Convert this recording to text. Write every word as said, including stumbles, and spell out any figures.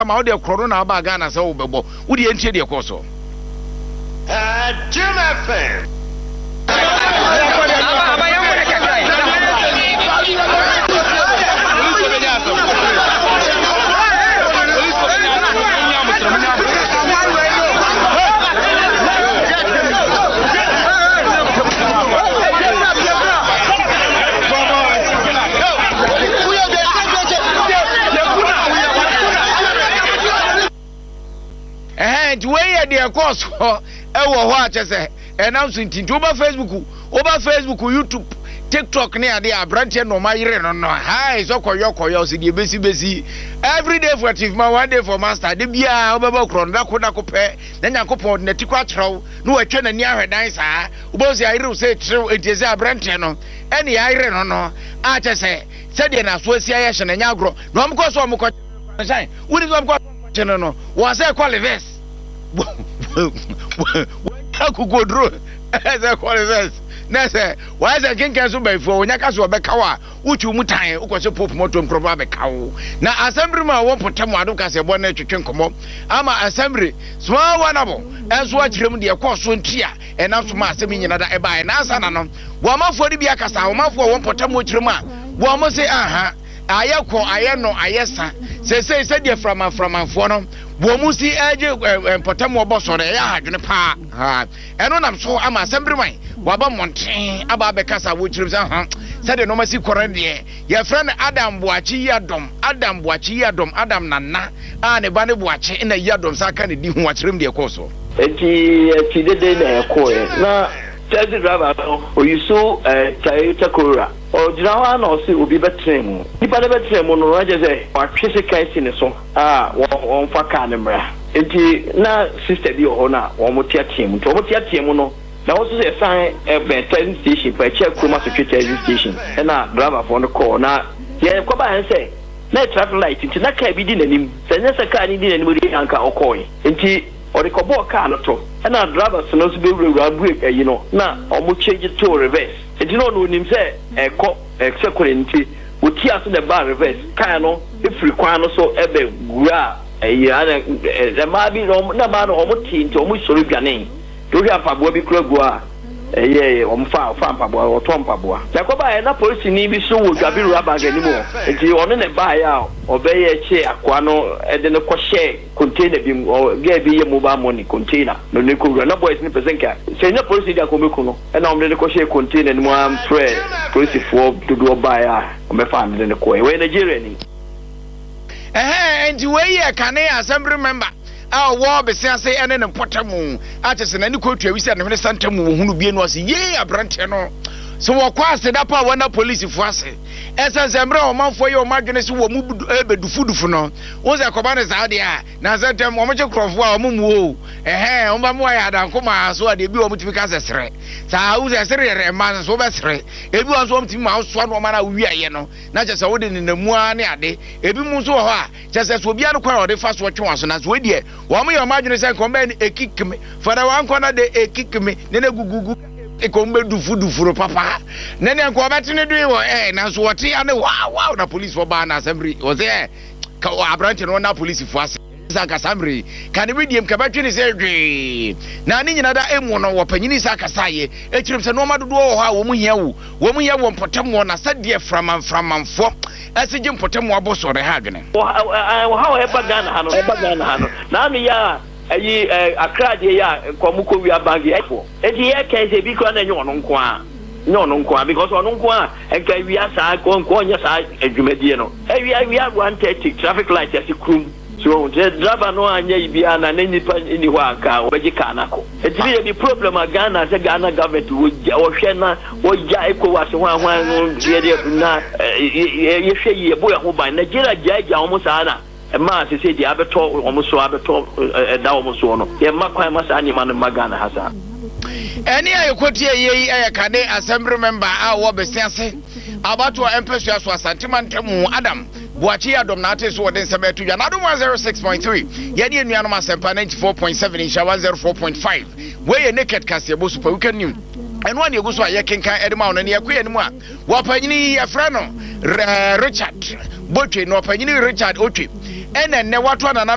ma wo de kroro na ba Ghana se wo bebo wo de entie de koso eh Jim F M eh we de koso e wo ho a chese announcement nti over Facebook over Facebook YouTube TikTok ne ade abrante no ma yire no no hi so koyo koyo so de besi besi every day for chief man one day for master de bia obeba kro na ko na ko pe na nyakopon na tikwa kyerɛw no watwa na ni ahwedan saa obozi ayire se kyerɛw etiese abrante no ene ayire no no a chese se de na so asia ye hye na nyagro no am ko so am ko shine woni so am ko chene no wa se qualifies akugodro eze qualifies na se wa se kenken so baifo onya ka so obekawa uchu mutan ukose pop motom kroba bekawo na assembly ma won potam adu ka se bo na twetwe nkomo ama assembly small wanabo enso akirem de ekoso ntia ena so ma asemi nyina da eba na asa na no wo amafo di bia kasa wo amafo won potam okirem a wo mo se aha ayekọ ayeno ayesa se se se de frama frama fo no wo mu si aje potam obo so re ya hadwene pa ha eno nam so ama assembly man waba monten aba be kasa wo chirim sa ha se de no ma si kore de ye friend Adam Boachi Yadom Adam Boachi Yadom Adam nana a ne ba ne Boachi na Yadom sa ka ne di hu wa chirim de koso eti eti de de na ekoe na taxi driver o yusu eh Toyota Corolla o jirawa na o si obi betrem nipa de betrem no na je say wa twese kai si ne so ah won fa ka ne mra eti na sister bi o na wo mo tia tiam to mo tia tiam no na wo so say san e be train station pa check Kuma Security station na driver for no call na ye ko ba han say na traffic light nti na ka bi di nanim se nya se ka ni di nanim ri anka o koi nti o de ko bo ka no to na driver so no so be wura break eh you know na o mo change to reverse nti no no nim say e ko execute nti o ti aso the bar reverse kan no ifri kwan no so e be gura eh ya na ma bi no na ma no o mo ti nti o mo soro dwane to ri afaboa bi kura gua eh o mo fa fa afaboa o to afaboa yakoba e na police ni bi so wo dwabiru abaga ni mo nti ono ne ba ya o be ye che akwa no e de ne ko share container bi o ge bi ye mobile money container no ne ko na boys ni person ka se na police dia ko meku no e na o de ko share container ni mo am free police for to do ba ya o me fa de ne ko e we Nigeria ni eh nti we ye kane assembly member a wo be sense ene ne potamu a chese na ni ko twa wisi na hene santamu hunu bie no ase ye abrante no so wo kwa ase da pa wana police fu ase ese sembre o manfo ye o madwene se wo mu ebedufudufu no wo ze koba ne za de a na sentem o mo che krofo a o mu mu o ehe o ba mu ya da nkoma so ade bi o mutimi ka sesere sa wo ze sere re ma so be sere ebi o so o mutimi ma so no ma na wi aye no na chese wo de ne namu a ne ade ebi mu so ho a chese so bia no kwa o de fa so twa so na so we de wo mo ye o madwene se komba ni ekikime fara wan kona de ekikime ne ne gugugu ekombe dufu dufu papa nene anko abatine dui wo eh na so wote ane wow wow na police for ba na assembly wo say ka abrante no na police for ase saka assembly kan we diem ka batwe ni say dwe na ni nyina da emu no wo panyini saka saye e kirim se no madodo wo ha wo mu hia wo wo mu hia wo mpotem wo na sadie framan framanfo asije mpotem wo bosore ha dwene wo ha wo e ba Ghana ha no e ba Ghana ha no na me ya ayi Accra de ya komuko wi abangi efo edi ye kense bi ko na nyo no nko a nyo no nko a because ono nko a enka wi asa ko nko nya sa adwumadie no e wi wi one thirty traffic light ya sikrum so the driver no anya ibia na nipa ni ho aka obeji kana ko edi ye di problem a Ghana se Ghana government wo hwe na wo ja ECOWAS ho ho no ye de na ye hwe ye boya ho ban Nigeria ja ja o mo sa na ma se se di abeto omo so abeto da omo so no ye makwan ma sa anyima no magana hasa eni ayekotie yeyi ayekane assembly member a wo besiase abato empesu aso asantimantem Adam Boachi Yadom na ate so wo den sebetu ya na do one oh six point three ye de enuano masempa ninety-four point seven in one oh four point five we ye naked kase bo super weekend new eno an yeguso aye kenkan edema ono ne yakoye nimu a wo panyini ye fra no Richard Botwe no panyini Richard Otwe ene ne wato na